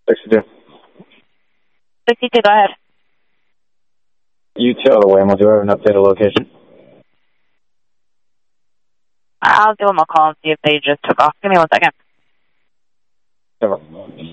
62. 62, go ahead. You tell the Waymo, do I have an updated location? I'll give them a call and see if they just took off. Give me 1 second. Never.